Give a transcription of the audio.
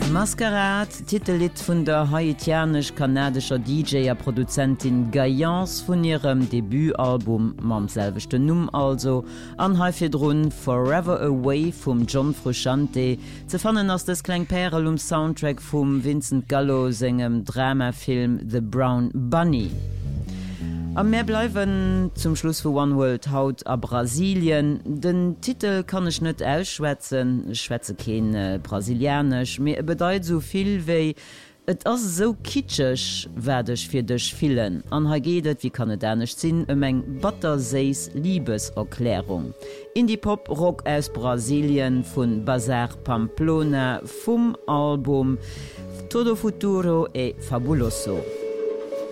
Masquerade, Titellied vun der haitianisch-kanadischer DJ a Produzentin Gayance vun ihrem Debütalbum mam selvechte Numm also an Haifirrun Forever Away vum John Frusciante ze fannen ass des Klengperel Soundtrack vum Vincent Gallo segem Dramafilm The Brown Bunny. Am Meer bleiwen zum Schluss vu One World haut a Brasilien. Den Titel kann ich net ausschwätzen, schwätze kein brasilianisch, mir bedeit soviel wei et ass so kitschech werdech fir dech fillen. An ha gedet wie kanadisch sinn eng Butterseis Liebeserklärung. Indie-Pop Rock aus Brasilien vun Bazar Pamplona vum Album Todo Futuro e Fabuloso.